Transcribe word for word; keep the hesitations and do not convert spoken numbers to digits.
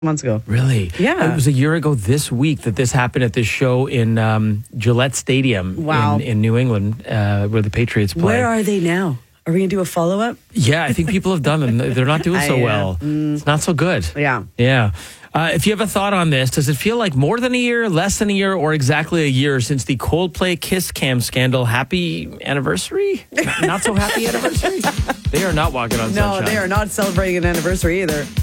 months ago. Really? Yeah. It was a year ago this week that this happened at this show in um, Gillette Stadium Wow. in, in New England, uh, where the Patriots play. Where are they now? Are we going to do a follow-up? Yeah, I think people have done them. They're not doing so I, uh, well. mm. It's not so good. Yeah. Yeah. Uh, if you have a thought on this, does it feel like more than a year, less than a year, or exactly a year since the Coldplay Kiss Cam scandal? Happy anniversary? Not, not so happy anniversary? They are not walking on No, sunshine. they are not celebrating an anniversary either.